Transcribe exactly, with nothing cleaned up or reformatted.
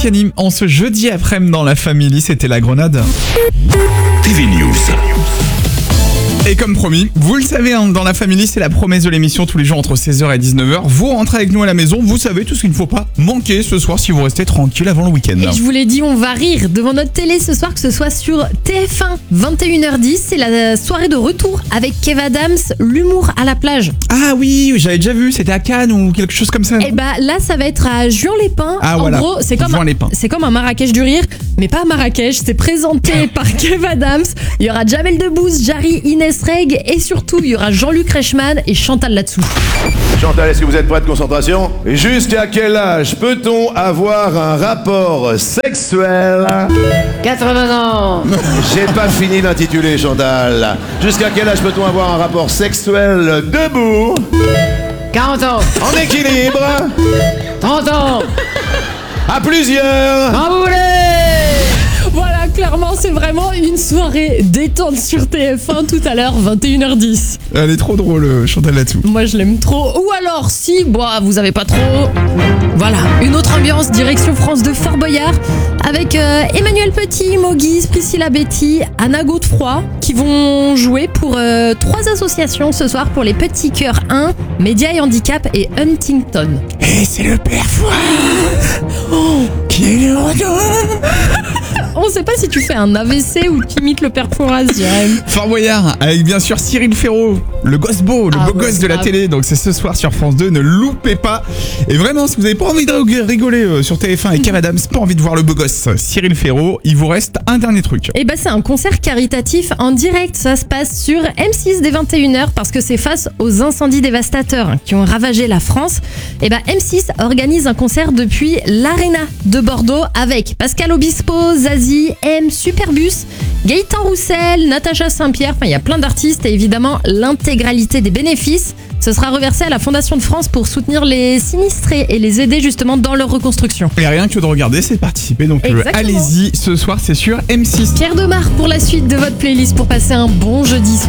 qui anime en ce jeudi après-midi dans la Family, c'était la Grenade. T V News. Et comme promis, vous le savez, hein, dans la Family, c'est la promesse de l'émission tous les jours entre seize heures et dix-neuf heures. Vous rentrez avec nous à la maison, vous savez tout ce qu'il ne faut pas manquer ce soir si vous restez tranquille avant le week-end. Et je vous l'ai dit, on va rire devant notre télé ce soir, que ce soit sur T F un, vingt et une heures dix. C'est la soirée de retour avec Kev Adams, l'humour à la plage. Ah oui, j'avais déjà vu, c'était à Cannes ou quelque chose comme ça. Et bah là, ça va être à Juan-les-Pins. Ah en voilà, gros, c'est comme, un, c'est comme un Marrakech du rire, mais pas à Marrakech. C'est présenté par Kev Adams. Il y aura Jamel Debbouze, Jarry, Inès Reg et surtout, il y aura Jean-Luc Reichmann et Chantal là-dessous. Chantal, est-ce que vous êtes prête? Concentration. Jusqu'à quel âge peut-on avoir un rapport sexuel? quatre-vingts ans. J'ai pas fini d'intituler, Chantal. Jusqu'à quel âge peut-on avoir un rapport sexuel debout? quarante ans. En équilibre? trente ans. À plusieurs? Quand vous voulez. Voilà, clairement, c'est vraiment une soirée détente sur T F un tout à l'heure, vingt et une heures dix. Elle est trop drôle, Chantal là-dessous. Moi, je l'aime trop. Ou alors, si, bon, vous avez pas trop... Voilà, une autre ambiance, direction France de Fort Boyard, avec euh, Emmanuel Petit, Moguise, Priscilla Betty, Anna Godefroy, qui vont jouer pour euh, trois associations ce soir pour les Petits Cœurs un, Média et Handicap et Huntington. Et c'est le père Fouras oh, qui est le retour. On sait pas si tu fais un A V C ou tu imites le père Fouras, Jérém. Fort Boyard, avec bien sûr Cyril Ferraud, le gosse beau, le ah beau ouais, gosse de la ah télé. Donc c'est ce soir sur France deux, ne loupez pas. Et vraiment, si vous n'avez pas envie de rigoler euh, sur T F un et Kev Adams, pas envie de voir le beau gosse Cyril Ferraud, il vous reste un dernier truc. Et bah c'est un concert caritatif en direct, ça se passe sur M six dès vingt et une heures parce que c'est face aux incendies dévastateurs qui ont ravagé la France. Et bah M six organise un concert depuis l'Arena de Bordeaux avec Pascal Obispo, Zazie, M, Superbus, Gaëtan Roussel, Natacha Saint-Pierre, enfin il y a plein d'artistes et évidemment l'intégralité des bénéfices. Ce sera reversé à la Fondation de France pour soutenir les sinistrés et les aider justement dans leur reconstruction. Et rien que de regarder, c'est de participer, donc euh, allez-y, ce soir c'est sur M six. Pierre Demar pour la suite de votre playlist pour passer un bon jeudi soir.